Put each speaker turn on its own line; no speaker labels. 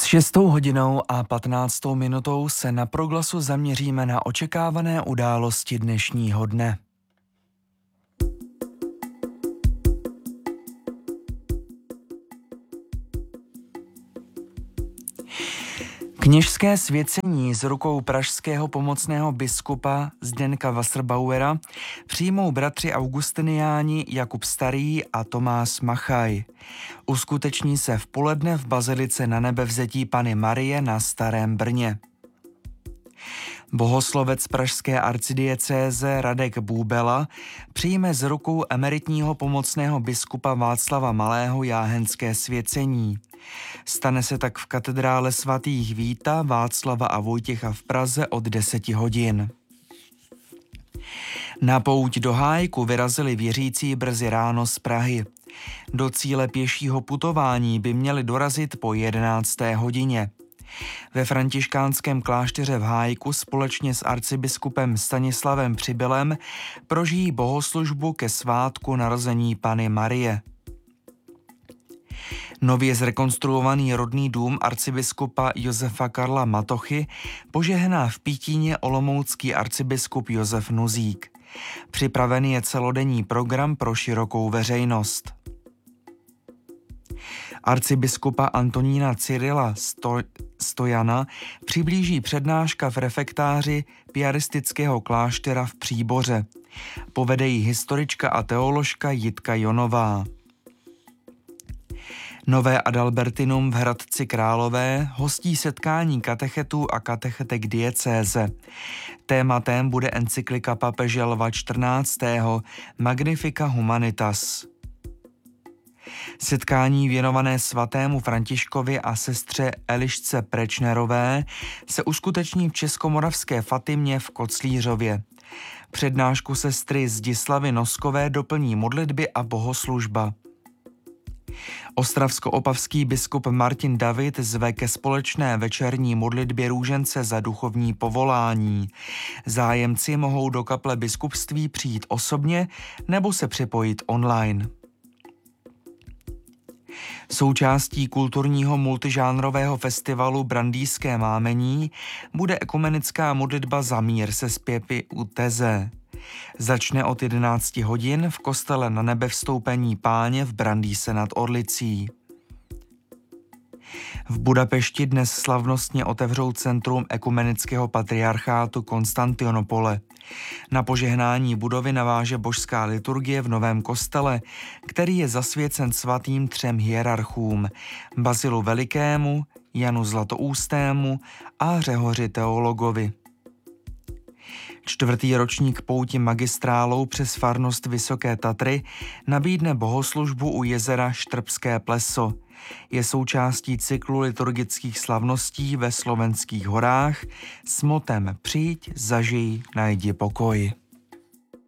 S 6:15 se na Proglasu zaměříme na očekávané události dnešního dne. Kněžské svěcení z rukou pražského pomocného biskupa Zdeňka Wasserbauera přijmou bratři augustiniáni Jakub Starý a Tomáš Machaj. Uskuteční se v poledne v bazilice Nanebevzetí Panny Marie na Starém Brně. Bohoslovec pražské arcidiecéze Radek Bůbela přijme z rukou emeritního pomocného biskupa Václava Malého jáhenské svěcení. Stane se tak v katedrále svatých Víta, Václava a Vojtěcha v Praze od 10 hodin. Na pouť do Hájku vyrazili věřící brzy ráno z Prahy. Do cíle pěšího putování by měli dorazit po 11. hodině. Ve františkánském klášteře v Hájku společně s arcibiskupem Stanislavem Přibylem prožijí bohoslužbu ke svátku narození Panny Marie. Nově zrekonstruovaný rodný dům arcibiskupa Josefa Karla Matochy požehná v Pítíně olomoucký arcibiskup Josef Nuzík. Připravený je celodenní program pro širokou veřejnost. Arcibiskupa Antonína Cyrila Stojana přiblíží přednáška v refektáři piaristického kláštera v Příboře. Povede ji historička a teoložka Jitka Jonová. Nové Adalbertinum v Hradci Králové hostí setkání katechetů a katechetek diecéze. Tématem bude encyklika papeže Lva XIV. Magnifica Humanitas. Setkání věnované svatému Františkovi a sestře Elišce Prečnerové se uskuteční v Českomoravské Fatimě v Koclířově. Přednášku sestry Zdislavy Noskové doplní modlitby a bohoslužba. Ostravsko-opavský biskup Martin David zve ke společné večerní modlitbě růžence za duchovní povolání. Zájemci mohou do kaple biskupství přijít osobně nebo se připojit online. Součástí kulturního multižánrového festivalu Brandýské mámení bude ekumenická modlitba za mír se zpěvy u teze. Začne od 11 hodin v kostele Nanebevstoupení Páně v Brandýse nad Orlicí. V Budapešti dnes slavnostně otevřou centrum ekumenického patriarchátu Konstantinopole. Na požehnání budovy naváže božská liturgie v novém kostele, který je zasvěcen svatým 3 hierarchům: Bazilu Velikému, Janu Zlatoústému a Řehoři Teologovi. 4. ročník pouti magistrálou přes farnost Vysoké Tatry nabídne bohoslužbu u jezera Štrbské pleso. Je součástí cyklu liturgických slavností ve Slovenských horách s motem Přijď, zažij, najdi pokoj.